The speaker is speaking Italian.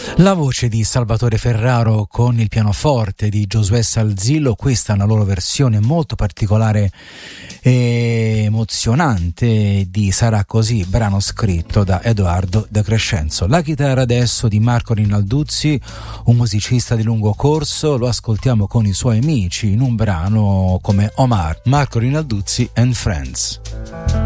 La voce di Salvatore Ferraro con il pianoforte di Giosuè Salzillo, questa è una loro versione molto particolare e emozionante di Sarà Così, brano scritto da Edoardo De Crescenzo. La chitarra adesso di Marco Rinalduzzi, un musicista di lungo corso, lo ascoltiamo con i suoi amici in un brano come Omar, Marco Rinalduzzi and Friends.